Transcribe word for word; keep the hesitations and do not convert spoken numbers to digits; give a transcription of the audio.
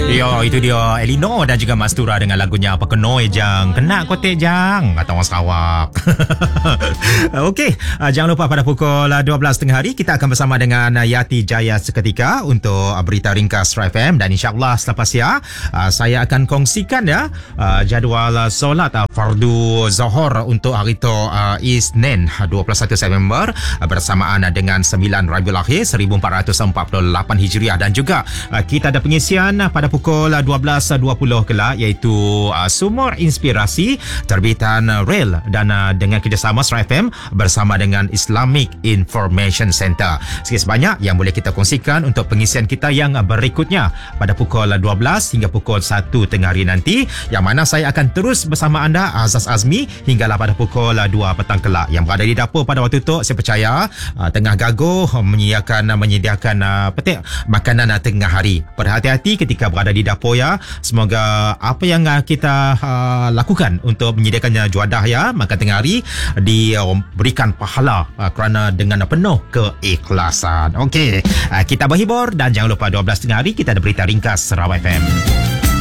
Yo, itu dia Elinor dan juga Mastura dengan lagunya Apa Kenoi Jang. Kena kotek Jang, kata orang Sarawak. Okey, uh, jangan lupa pada pukul uh, dua belas tengah hari kita akan bersama dengan uh, Yati Jaya seketika untuk uh, berita ringkas Rai F M, dan insya-Allah selepas ya uh, saya akan kongsikan ya uh, jadual uh, solat uh, fardu Zuhur untuk hari itu uh, Isnin dua puluh satu September uh, bersamaan uh, dengan sembilan Rabiul Akhir seribu empat ratus empat puluh lapan Hijriah, dan juga uh, kita ada pengisian uh, pada pukul uh, dua belas dua puluh kelak, iaitu uh, Sumur Inspirasi terbitan uh, Rail dan uh, dengan kerjasama Rai F M bersama dengan Islamic Information Center. Sikit sebanyak yang boleh kita kongsikan untuk pengisian kita yang uh, berikutnya pada pukul uh, dua belas hingga pukul satu tengah hari nanti, yang mana saya akan terus bersama anda Azaz Azmi hinggalah pada pukul uh, dua petang kelak. Yang berada di dapur pada waktu itu saya percaya uh, tengah gaguh menyediakan uh, menyediakan uh, petik makanan uh, tengah hari. Berhati-hati ketika berada di dapur ya. Semoga apa yang uh, kita uh, lakukan untuk menyediakan juadah ya makan tengah hari diberikan uh, pahala uh, kerana dengan penuh keikhlasan. Okey, uh, kita berhibur dan jangan lupa dua belas tengah hari kita ada berita ringkas Sarawak F M.